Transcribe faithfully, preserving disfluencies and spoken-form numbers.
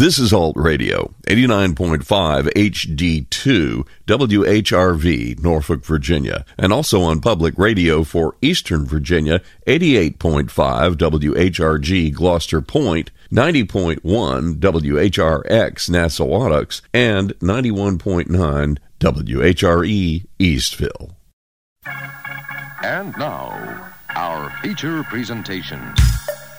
This is Alt Radio, eighty-nine point five H D two, W H R V, Norfolk, Virginia, and also on public radio for Eastern Virginia, eighty-eight point five W H R G, Gloucester Point, ninety point one W H R X, Nassawadox, and ninety-one point nine W H R E, Eastville. And now, our feature presentation.